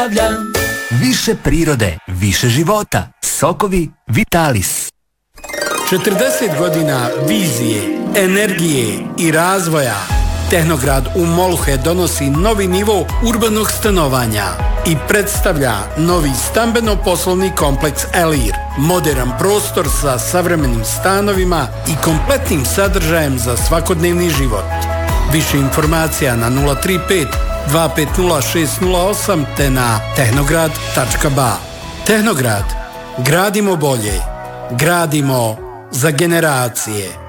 zdravlja. Više prirode, više života. Sokovi Vitalis. 40 godina vizije, energije i razvoja. Tehnograd u Moluhe donosi novi nivo urbanog stanovanja i predstavlja novi stambeno-poslovni kompleks Elir. Moderan prostor sa savremenim stanovima i kompletnim sadržajem za svakodnevni život. Više informacija na 035 250 608 te na tehnograd.ba. Tehnograd. Gradimo bolje. Gradimo za generacije.